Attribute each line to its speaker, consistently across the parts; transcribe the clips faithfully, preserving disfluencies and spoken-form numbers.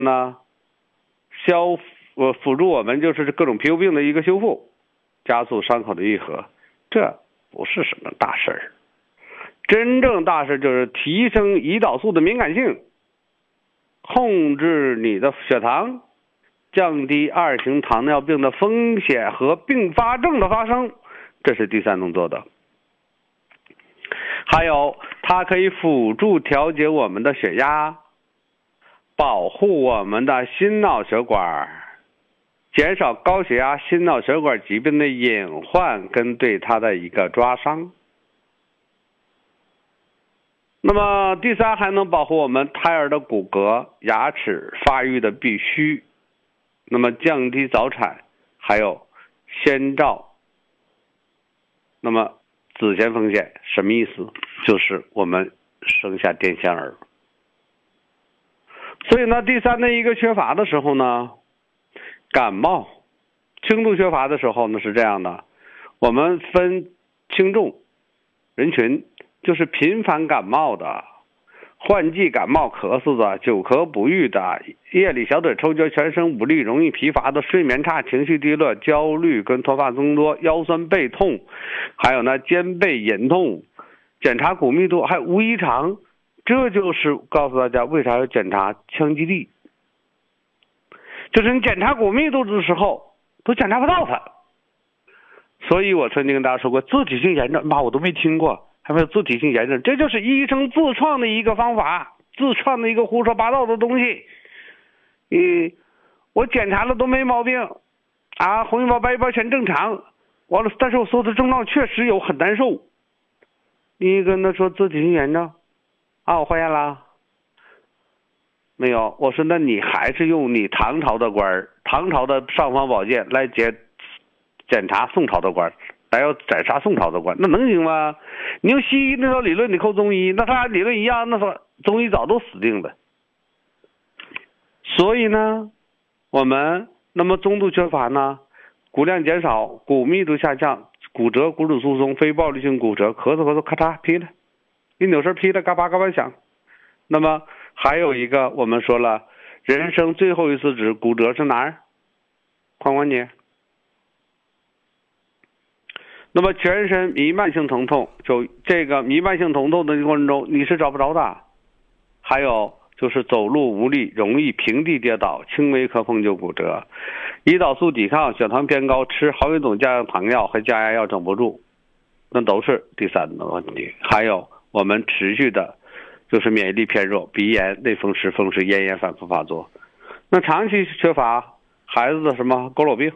Speaker 1: 那消呃辅助我们就是各种皮肤病的一个修复，加速伤口的愈合，这不是什么大事儿。真正大事就是提升胰岛素的敏感性，控制你的血糖，降低二型糖尿病的风险和并发症的发生，这是第三能做的。还有它可以辅助调节我们的血压，保护我们的心脑血管，减少高血压、心脑血管疾病的隐患跟对它的一个抓伤。那么第三，还能保护我们胎儿的骨骼、牙齿发育的必须，那么降低早产，还有先兆，那么子痫风险什么意思？就是我们生下癫痫儿。所以呢，第三的一个缺乏的时候呢，感冒轻度缺乏的时候呢是这样的，我们分轻重人群，就是频繁感冒的、换季感冒咳嗽的、久咳不愈的、夜里小腿抽筋、全身无力、容易疲乏的、睡眠差、情绪低落、焦虑跟脱发增多、腰酸背痛，还有呢肩背隐痛，检查骨密度还有无异常，这就是告诉大家为啥要检查羟基地，就是你检查骨密度的时候都检查不到它。所以我曾经跟大家说过，自体性炎症妈我都没听过，还没有自体性炎症，这就是医生自创的一个方法，自创的一个胡说八道的东西。嗯，我检查了都没毛病啊，红细胞白细胞全正常，完了，但是我说的症状确实有很难受。你跟他说自体性炎症啊，我化验了没有？我说那你还是用你唐朝的官唐朝的尚方宝剑来检检查宋朝的官，还要宰杀宋朝的官，那能行吗？你用西医那套理论，你扣中医，那他俩理论一样，那说中医早都死定了。所以呢，我们那么中度缺乏呢，骨量减少，骨密度下降，骨折、骨质疏松、非暴力性骨折，咳嗽咳嗽咔嚓劈了，一扭身劈了，嘎巴嘎巴响。那么还有一个，我们说了，人生最后一次指骨折是哪儿？髋关节。那么全身弥漫性疼痛，就这个弥漫性疼痛的过程中你是找不着的。还有就是走路无力，容易平地跌倒，轻微磕碰就骨折。胰岛素抵抗，血糖偏高，吃好几种降压糖药和降压药整不住，那都是第三个问题。还有我们持续的就是免疫力偏弱，鼻炎、类风湿、风湿、咽炎反复发作。那长期缺乏孩子的什么佝偻病。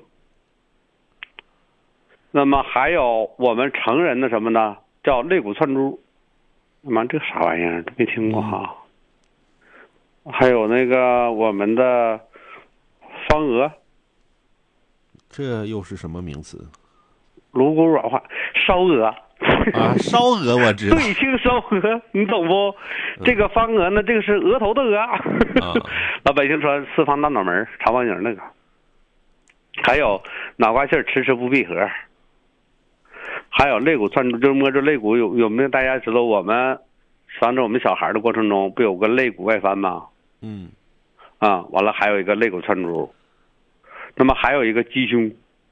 Speaker 1: 那么还有我们成人的什么呢？叫肋骨串珠。妈，这啥玩意儿都没听过哈。还有那个我们的方额，
Speaker 2: 这又是什么名词？
Speaker 1: 颅骨软化，烧鹅
Speaker 2: 啊，烧鹅我知道。
Speaker 1: 对青烧鹅，你懂不？这个方鹅呢，这个是额头的鹅。啊、老百姓说四方大脑门、长方形那个。还有脑瓜馅迟迟不闭合。还有肋骨串珠，就是摸着肋骨有有没有？大家知道我们防止我们小孩的过程中不有个肋骨外翻吗？
Speaker 2: 嗯，
Speaker 1: 啊，完了还有一个肋骨串珠，那么还有一个鸡胸，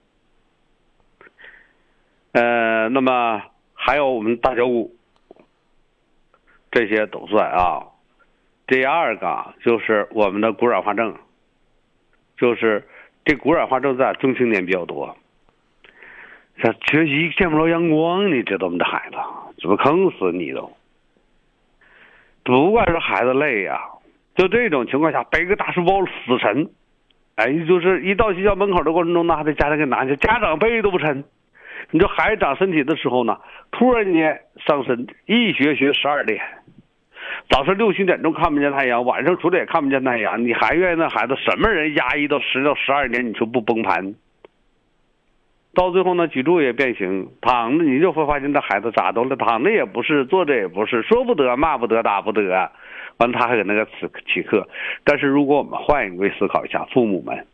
Speaker 1: 呃，那么还有我们大脚骨，这些都算啊。第二个就是我们的骨软化症，就是这骨软化症在中青年比较多。这学习见不着阳光，你知道吗？这孩子这不坑死你都。不管是孩子累呀、啊，就这种情况下背个大书包死沉，哎，就是一到学校门口的过程中呢，还得家长给拿去，家长背都不沉。你这孩子长身体的时候呢，突然间上身，一学学十二点，早上六七点钟看不见太阳，晚上出来也看不见太阳，你还愿意那孩子什么人压抑到十到十二点，你说不崩盘？到最后呢，脊柱也变形，躺着你就会发现这孩子咋都了，躺着也不是，坐着也不是，说不得，骂不得，打不得，完了他还搁那个起课。但是如果我们换一个位思考一下，父母们，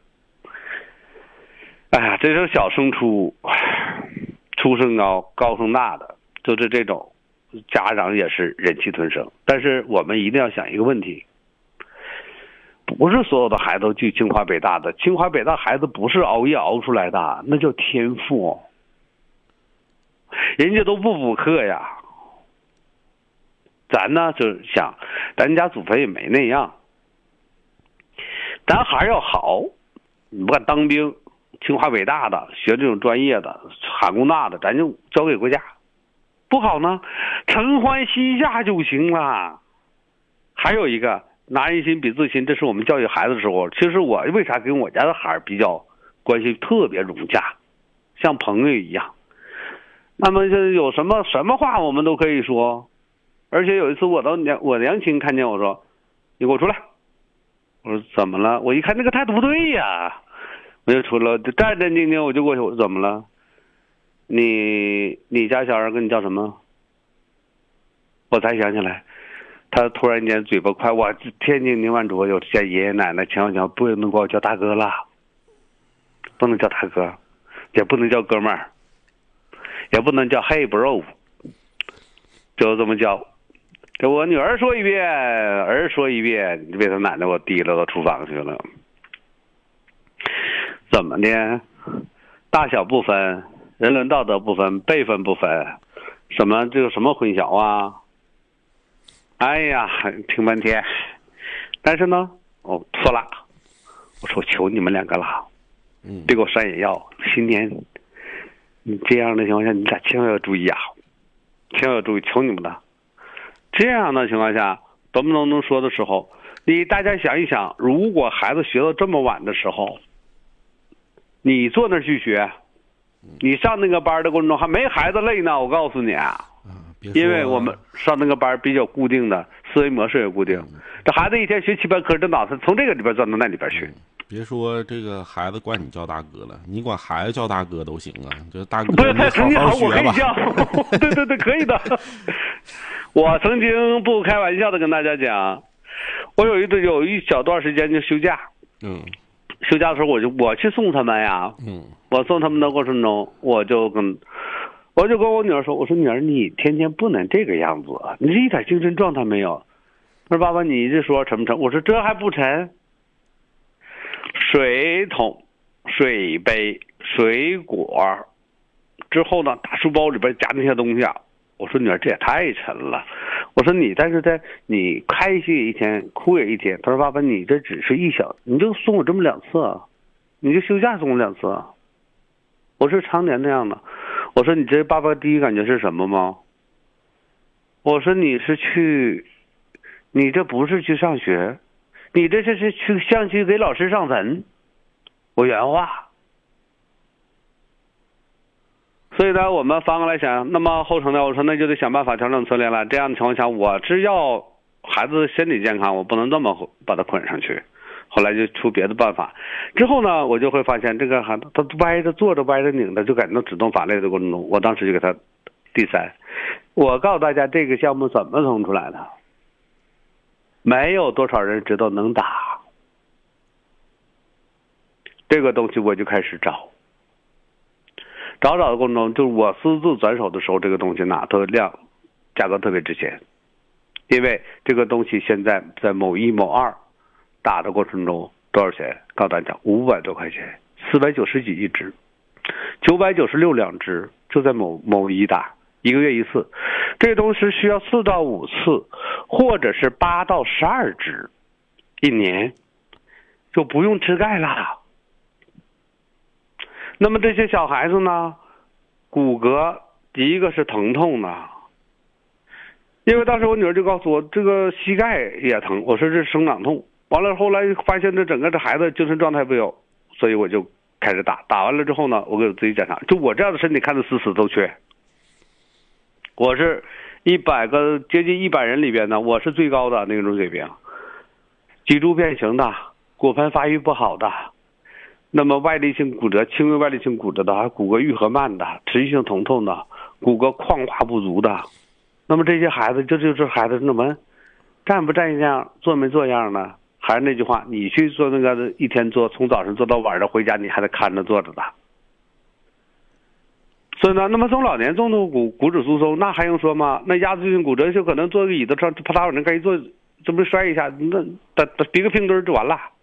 Speaker 1: 哎呀，这种小升初，初升高，高升大的，就是这种，家长也是忍气吞声。但是我们一定要想一个问题， 不是所有的孩子都去清华北大的，清华北大孩子不是熬夜熬出来的，那叫天赋，人家都不补课呀。咱呢就是想，咱家祖坟也没那样，咱还要好。你不管当兵，清华北大的学这种专业的，哈工大的，咱就交给国家。不好呢，承欢膝下就行了。还有一个，拿人心比自心，这是我们教育孩子的时候。其实我为啥跟我家的孩儿比较关系特别融洽，像朋友一样。那么就有什么什么话我们都可以说。而且有一次我到娘我娘亲看见我说：“你给我出来。”我说：“怎么了？”我一看那个态度不对呀，我就出来，战战兢兢，我就过去，我说：“怎么了？你你家小孩跟你叫什么？”我才想起来，他突然间嘴巴快，我天津宁万卓有见爷爷奶奶，千万千万不能管我叫大哥了，不能叫大哥，也不能叫哥们儿，也不能叫嘿 bro， 就这么叫。这我女儿说一遍，儿说一遍，被他奶奶我提溜到厨房去了。怎么的？大小不分，人伦道德不分，辈分不分，什么这个什么混淆啊？哎呀，听半天，但是呢，哦，错了，我说求你们两个了，
Speaker 2: 嗯，
Speaker 1: 别给我山野药。新年，你这样的情况下，你俩千万要注意啊，千万要注意，求你们了。这样的情况下，懂不懂能说的时候，你大家想一想，如果孩子学到这么晚的时候，你坐那儿去学，你上那个班的过程中还没孩子累呢，我告诉你啊，因为我们上那个班比较固定的思维模式也固定，这孩子一天学七八科，这脑子从这个里边钻到那里边去。
Speaker 2: 别说这个孩子管你叫大哥了，你管孩子叫大哥都行啊。这大哥，
Speaker 1: 不是他成绩好，我可以
Speaker 2: 吧
Speaker 1: 叫。对对对，可以的。我曾经不开玩笑的跟大家讲，我有一段有一小段时间就休假。
Speaker 2: 嗯。
Speaker 1: 休假的时候，我就我去送他们呀。嗯。我送他们的过程中，我就跟我就跟我女儿说：“我说女儿，你天天不能这个样子，你这一点精神状态没有。”她说：“爸爸，你这说沉不沉？”我说：“这还不沉。水桶、水杯、水果，之后呢，大书包里边夹那些东西啊。”我说女儿，这也太沉了。我说你，但是在你开心一天，哭也一天。他说爸爸，你这只是一小，你就送我这么两次，你就休假送我两次。我是常年那样的。我说你这爸爸第一感觉是什么吗？我说你是去，你这不是去上学，你这是是去像去给老师上坟。我原话。所以呢，我们反过来想，那么后程呢？我说那就得想办法调整策略了。这样的情况下，我是要孩子身体健康，我不能这么把他捆上去。后来就出别的办法。之后呢，我就会发现这个孩子他歪着坐着歪着拧着，就感到指动法类的过程中，我当时就给他第三。我告诉大家，这个项目怎么弄出来的？没有多少人知道能打这个东西，我就开始找。找找的过程中，就是我私自转手的时候，这个东西呢，它量价格特别值钱，因为这个东西现在在某一某二打的过程中多少钱？告诉大家五百多块钱，四百九十几一只，九百九十六两只，就在某某一打，一个月一次。这个东西需要四到五次，或者是八到十二只，一年就不用吃钙了。那么这些小孩子呢，骨骼第一个是疼痛的，因为当时我女儿就告诉我，这个膝盖也疼，我说这是生长痛。完了后来发现这整个这孩子精神状态不有，所以我就开始打。打完了之后呢，我给我自己检查，就我这样的身体看着死死都缺。我是一百个接近一百人里边呢，我是最高的那种水平，脊柱变形的，骨盆发育不好的。那么外力性骨折，轻微外力性骨折的，还骨骼愈合慢的，持续性疼痛的，骨骼矿化不足的，那么这些孩子，这就是孩子怎么站不站样，坐没坐样呢？还是那句话，你去做那个一天做，从早上做到晚上回家，你还得看着坐着的。所以呢，那么中老年重度骨骨质疏松，那还用说吗？那压迫性骨折就可能坐个椅子上，啪嗒往那盖一坐， 这么摔一下，那打打比个平墩儿就完了。